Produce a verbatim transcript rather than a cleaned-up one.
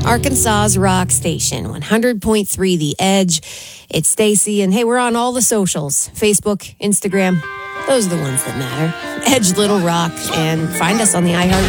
Arkansas's rock station, one hundred point three The Edge. It's Stacy, and hey, we're on all the socials. Facebook, Instagram. Those are the ones that matter. Edge Little Rock. And find us on the iHeart